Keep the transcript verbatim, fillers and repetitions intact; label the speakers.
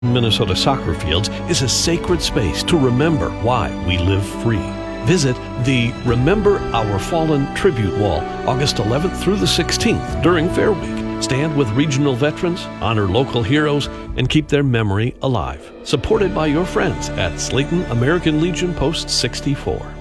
Speaker 1: Minnesota soccer fields is a sacred space to remember why we live free. Visit the Remember Our Fallen Tribute Wall August eleventh through the sixteenth during Fair Week. Stand with regional veterans, honor local heroes, and keep their memory alive. Supported by your friends at Slayton American Legion Post sixty-four.